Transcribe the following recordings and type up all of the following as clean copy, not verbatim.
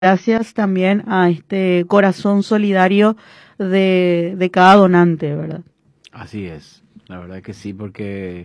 gracias también a este corazón solidario de cada donante, ¿verdad? Así es, la verdad que sí, porque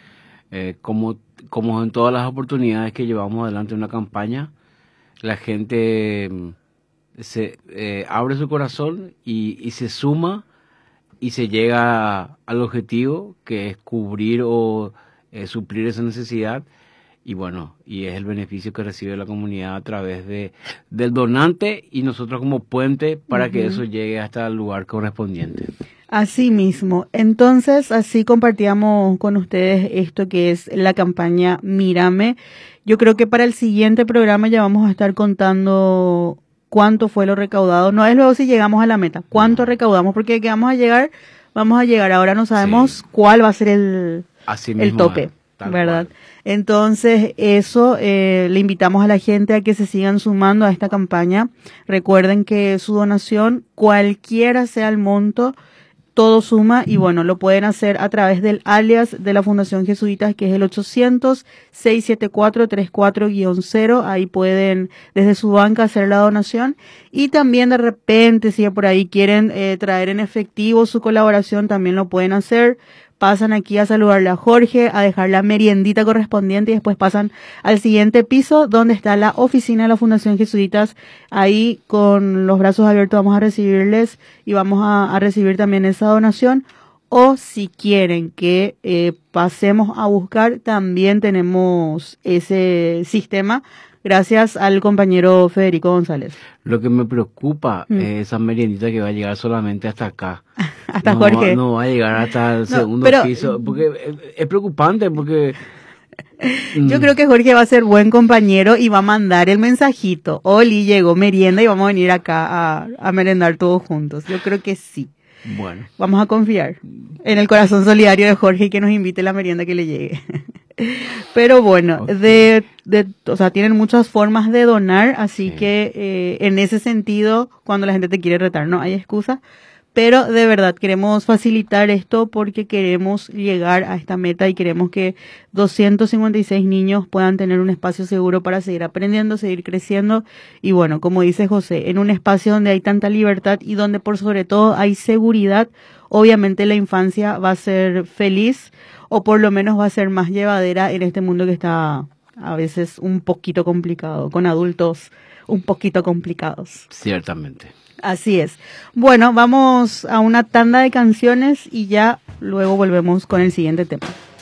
como en todas las oportunidades que llevamos adelante una campaña, la gente se abre su corazón y se suma y se llega al objetivo, que es cubrir o suplir esa necesidad. Y bueno, y es el beneficio que recibe la comunidad a través del donante y nosotros como puente para que eso llegue hasta el lugar correspondiente. Así mismo. Entonces, así compartíamos con ustedes esto que es la campaña Mírame. Yo creo que para el siguiente programa ya vamos a estar contando cuánto fue lo recaudado. No es luego si llegamos a la meta, cuánto recaudamos, porque que vamos a llegar. Ahora no sabemos cuál va a ser el tope, ¿verdad? Cual. Entonces, eso le invitamos a la gente a que se sigan sumando a esta campaña. Recuerden que su donación, cualquiera sea el monto, todo suma y bueno, lo pueden hacer a través del alias de la Fundación Jesuitas, que es el 800-674-34-0. Ahí pueden desde su banca hacer la donación y también de repente si por ahí quieren traer en efectivo su colaboración, también lo pueden hacer. Pasan aquí a saludarle a Jorge, a dejar la meriendita correspondiente y después pasan al siguiente piso donde está la oficina de la Fundación Jesuitas. Ahí con los brazos abiertos vamos a recibirles y vamos a recibir también esa donación. O si quieren que pasemos a buscar, también tenemos ese sistema gracias al compañero Federico González. Lo que me preocupa es esa meriendita que va a llegar solamente hasta acá. Hasta Jorge. No va a llegar hasta el segundo piso, porque es preocupante, porque... Yo creo que Jorge va a ser buen compañero y va a mandar el mensajito. Oli, llegó merienda y vamos a venir acá a merendar todos juntos. Yo creo que sí. Bueno. Vamos a confiar en el corazón solidario de Jorge y que nos invite la merienda que le llegue. Pero bueno, o sea, tienen muchas formas de donar, así que en ese sentido, cuando la gente te quiere retar, no hay excusa. Pero de verdad queremos facilitar esto porque queremos llegar a esta meta y queremos que 256 niños puedan tener un espacio seguro para seguir aprendiendo, seguir creciendo. Y bueno, como dice José, en un espacio donde hay tanta libertad y donde por sobre todo hay seguridad, obviamente la infancia va a ser feliz o por lo menos va a ser más llevadera en este mundo que está a veces un poquito complicado, con adultos un poquito complicados. Ciertamente. Así es. Bueno, vamos a una tanda de canciones y ya luego volvemos con el siguiente tema.